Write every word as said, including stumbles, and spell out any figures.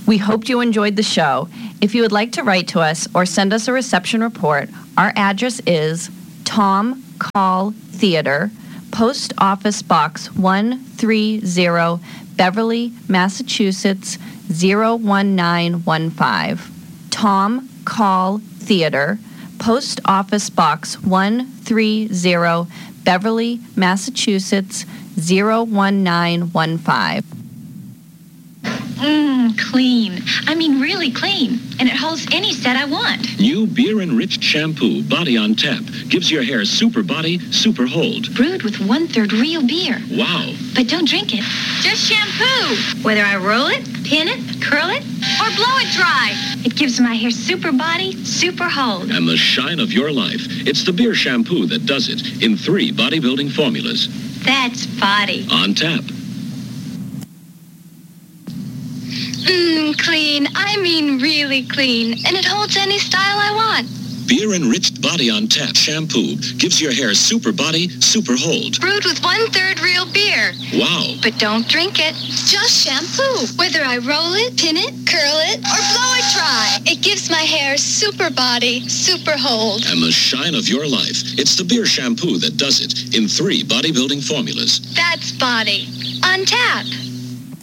We hoped you enjoyed the show. If you would like to write to us or send us a reception report, our address is Tom Call Theater, Post Office Box one three zero, Beverly, Massachusetts zero one nine one five. Tom Call Theater, Post Office Box one three zero, Beverly, Massachusetts zero one nine one five. Mmm, clean. I mean really clean. And it holds any set I want. New beer-enriched shampoo, Body on Tap, gives your hair super body, super hold. Brewed with one-third real beer. Wow. But don't drink it. Just shampoo. Whether I roll it, pin it, curl it, or blow it dry. It gives my hair super body, super hold. And the shine of your life. It's the beer shampoo that does it in three bodybuilding formulas. That's body. On Tap. Mmm, clean. I mean really clean. And it holds any style I want. Beer-enriched Body on Tap shampoo gives your hair super body, super hold. Brewed with one-third real beer. Wow. But don't drink it. Just shampoo. Whether I roll it, pin it, curl it, or blow it dry. It gives my hair super body, super hold. And the shine of your life. It's the beer shampoo that does it in three bodybuilding formulas. That's body. On Tap.